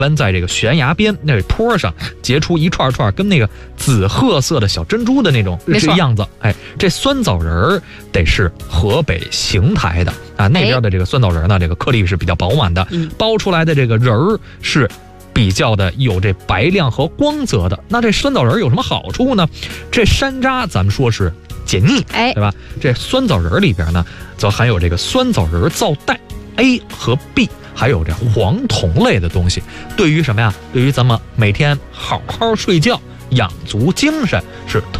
湾在这个悬崖边那坡上结出一串串跟那个紫褐色的小珍珠的那种样子。哎，这酸枣仁儿得是河北邢台的啊，那边的这个酸枣仁呢，这个颗粒是比较饱满的，包出来的这个仁儿是比较的有这白亮和光泽的。那这酸枣仁有什么好处呢？这山楂咱们说是解腻，对吧？这酸枣仁里边呢，则含有这个酸枣仁皂苷 A 和 B。还有这黄酮类的东西，对于什么呀？对于咱们每天好好睡觉、养足精神是